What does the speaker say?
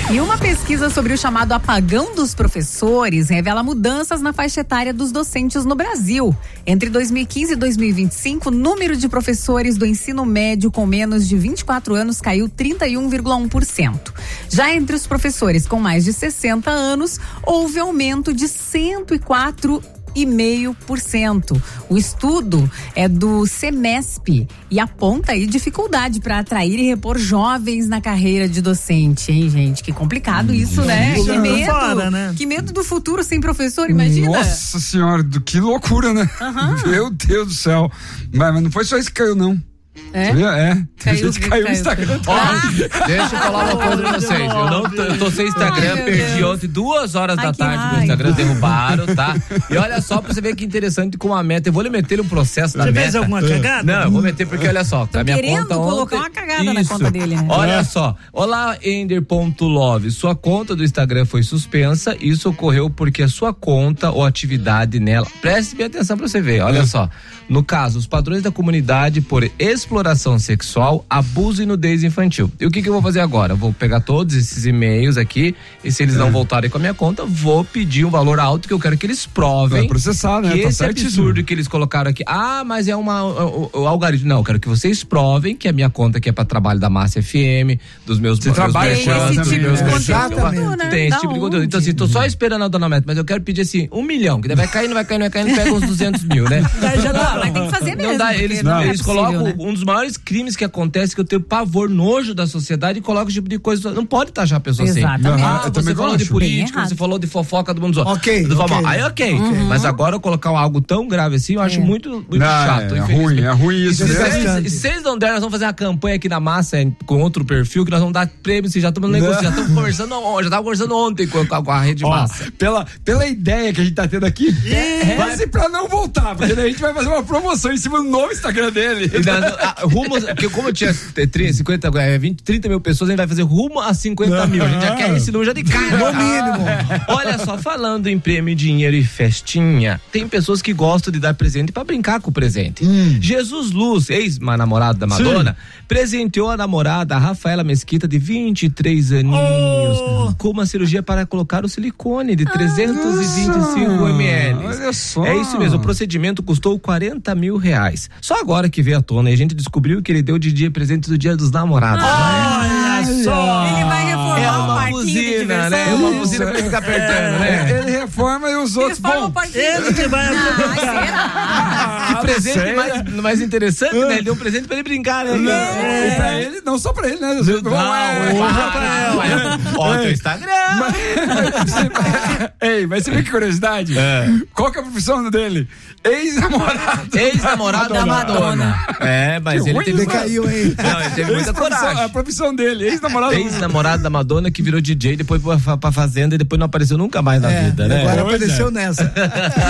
E uma pesquisa sobre o chamado apagão dos professores revela mudanças na faixa etária dos docentes no Brasil. Entre 2015 e 2025, o número de professores do ensino médio com menos de 24 anos caiu 31,1%. Já entre os professores com mais de 60 anos, houve aumento de 104,5%. O estudo é do CEMESP e aponta aí dificuldade para atrair e repor jovens na carreira de docente, hein, gente? Que complicado isso, né? Que medo, né? Que medo do futuro sem professor, imagina. Nossa senhora, que loucura, né? Meu Deus do céu. Mas não foi só isso que caiu, não. É? Caiu o Instagram. Deixa eu falar uma coisa pra vocês. Eu tô sem Instagram, perdi ontem 2 horas da tarde meu Instagram, derrubaram, tá? E olha só pra você ver que interessante com a meta. Eu vou lhe meter um processo da meta. Você fez alguma cagada? Não, eu vou meter porque olha só. Tô a minha querendo conta ontem, colocar uma cagada na conta dele, né? Olha só. Olá, Ender.love. Sua conta do Instagram foi suspensa. Isso ocorreu porque a sua conta ou atividade nela. Preste bem atenção pra você ver. Olha só. No caso, os padrões da comunidade por exploração sexual, abuso e nudez infantil. E o que eu vou fazer agora? Eu vou pegar todos esses e-mails aqui e se eles não voltarem com a minha conta, vou pedir um valor alto que eu quero que eles provem. Vai processar, né? Que esse absurdo que eles colocaram aqui. Mas é o algoritmo. Não, eu quero que vocês provem que a minha conta aqui é pra trabalho da Massa FM, dos meus... Você trabalha com ela também. Tem esse tipo de conteúdo. Então assim, tô só esperando a dona Meta, mas eu quero pedir assim, 1 milhão, que daí vai cair, não vai cair, pega uns 200 mil, né? Já dá. Mas tem que fazer mesmo. Não dá, eles colocam, né? Um dos maiores crimes que acontece, que eu tenho pavor, nojo da sociedade, e colocam esse tipo de coisa. Não pode taxar a pessoa assim. Você falou de política, você falou de fofoca do mundo. Ok. Aí, mas agora colocar algo tão grave assim, eu acho muito chato. É ruim isso. E se vocês não derem, nós vamos fazer uma campanha aqui na Massa com outro perfil, que nós vamos dar prêmio, já estamos negociando, já estamos conversando, ontem com a Rede Massa. Pela ideia que a gente tá tendo aqui, quase pra não voltar, porque daí a gente vai fazer uma promoção em cima do novo Instagram dele. Porque como eu tinha 30 mil pessoas, a gente vai fazer rumo a 50 mil. A gente já quer esse número já de cara. No mínimo. Olha só, falando em prêmio, dinheiro e festinha, tem pessoas que gostam de dar presente pra brincar com o presente. Jesus Luz, ex-namorado da Madonna, presenteou a namorada, a Rafaela Mesquita, de 23 aninhos, com uma cirurgia para colocar o silicone de 325 ml. Olha só. É isso mesmo, o procedimento custou 40 mil reais. Só agora que veio à tona e a gente descobriu que ele deu de presente do Dia dos Namorados. Olha só! Ele vai reformar é uma buzina, né? É uma buzina pra ele ficar apertando, né? Ele reforma e os outros vão. Ele que vai será? Que presente mais interessante, né? Ele deu um presente pra ele brincar, né? E pra ele, não só pra ele, né? Ó, teu Instagram. Mas você vê que curiosidade? Qual que é a profissão dele? Ex-namorado da Madonna. Mas ele teve... Caiu, hein? Não, ele teve muita coragem. A profissão dele, ex-namorado da Madonna, que virou DJ, depois pra Fazenda e depois não apareceu nunca mais na vida, né? Agora apareceu nessa.